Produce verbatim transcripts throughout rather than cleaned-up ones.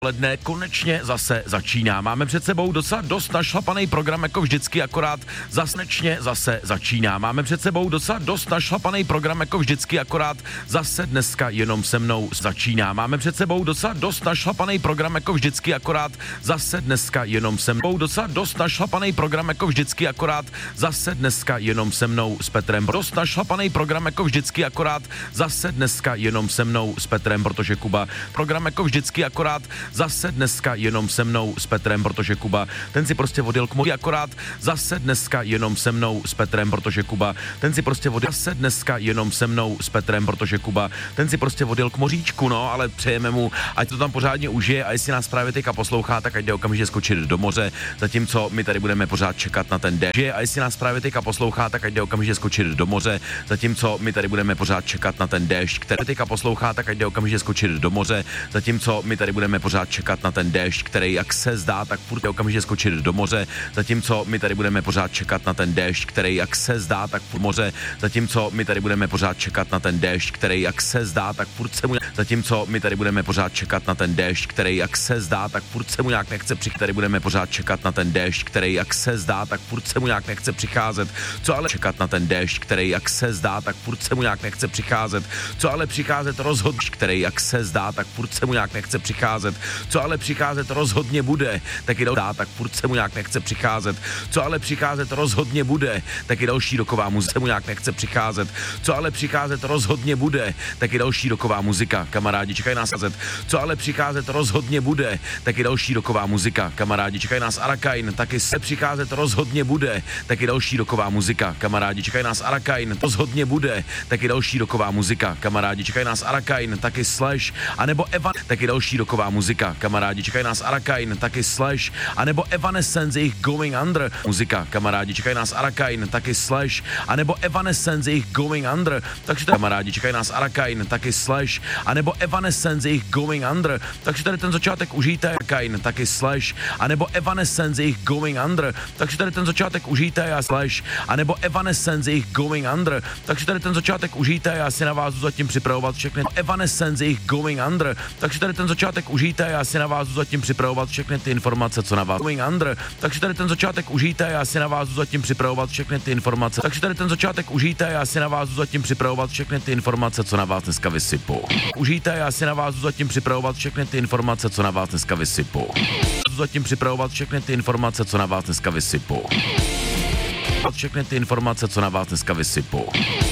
Ledne konečně zase začíná. Máme před sebou docela dost našlapaný program, jako vždycky, akorát zasnečně zase začíná. Máme před sebou docela dost našlapaný program, jako vždycky, akorát zase dneska jenom se mnou začíná. Máme před sebou docela dost našlapaný program, jako vždycky, akorát zase dneska jenom se mnou. Docela dost našlapaný program, jako vždycky, akorát zase dneska jenom se mnou s Petrem. Dost našlapaný program, jako vždycky, akorát zase dneska jenom se mnou s Petrem, protože Kuba. Program jako vždycky, akorát zase dneska jenom se mnou s Petrem, protože Kuba, ten si prostě odjel k moři, akorát zase dneska jenom se mnou s Petrem, protože Kuba, ten si prostě odjel zase dneska jenom se mnou s Petrem, protože Kuba, ten si prostě odjel k moříčku, no, ale přejeme mu, ať to tam pořádně užije, a jestli nás právě teďka poslouchá, tak ať jde okamžitě skočit do moře, zatímco my tady budeme pořád čekat na ten déšť. A jestli nás právě teďka poslouchá, tak ať jde okamžitě skočit do moře, zatímco my tady budeme pořád čekat na ten déšť, který teďka poslouchá, tak ať jde okamžitě skočit do moře, zatímco my tady budeme pořád čekat na ten déšť, který, jak se zdá, tak furt okamžitě skočit do moře, zatímco my tady budeme pořád čekat na ten déšť, který, jak se zdá, tak furt moře, zatímco my tady budeme pořád čekat na ten déšť, který, jak se zdá, tak furt se mu, zatímco my tady budeme pořád čekat na ten déšť, který, jak se zdá, tak furt se mu nějak nechce přicházet. Tady budeme pořád čekat na ten déšť, který, jak se zdá, tak furt se mu nějak nechce přicházet. Co ale čekat na ten déšť, který, jak se zdá, tak furt se mu nějak nechce přicházet. Co ale přicházet rozhodně, který, jak se zdá, tak furt se mu nějak nechce přicházet. Co ale přicházet rozhodně bude, tak i dá, tak furt se mu nějak nechce přicházet. Co ale přicházet rozhodně bude, tak i další roková muzika mu nějak nechce přicházet. Co ale přicházet rozhodně bude, tak i další roková muzika, kamarádi, čekají nás azet. Co ale přicházet rozhodně bude, tak i další roková muzika, kamarádi, čekají nás Arakain, taky se přicházet rozhodně bude, tak i další roková muzika, kamarádi, čekají nás Arakain, rozhodně bude, tak i další roková muzika, kamarádi, čekají nás Arakain, taky Slash, anebo Evan, tak i další roková muzika, kamarádi, čekají nás Arakain, taky Slash, anebo Evanescence, jejich Going Under, muzika, kamarádi, čekají nás Arakain, taky Slash, anebo Evanescence, jejich Going Under, takže tady, kamarádi, čekají nás Arakain, taky Slash, anebo Evanescence, jejich Going Under, takže tady ten začátek užijte, Arakain, taky Slash, anebo Evanescence, jejich Going Under, takže tady ten začátek užijte, já Slash, anebo Evanescence, jejich Going Under, takže tady ten začátek užijte, já si na vás zatím připravovat všechny Evanescence, jejich Going Under, takže tady ten začátek užijte, já si na vás zatím připravovat všechny ty informace, co na vás Going Under, takže tady ten začátek užijte, já si na vás zatím připravovat všechny ty informace, takže tady ten začátek užijte, já si na vás zatím připravovat všechny ty informace, co na vás dneska vysypu. Užijte, já si na vás zatím připravovat všechny ty informace, co na vás dneska vysypu. Zatím připravovat všechny ty informace, co na vás dneska vysypu. Všechny ty informace, co na vás dneska vysypu.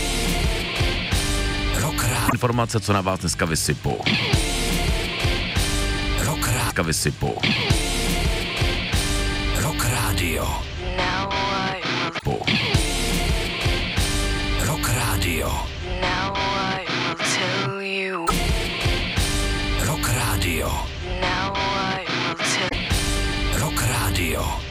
Informace, co na vás dneska vysypu. Dneska vysypu. Rock Radio. Po. Rock Radio. Now I will tell you. Rock Radio. Now I will tell Rock Radio.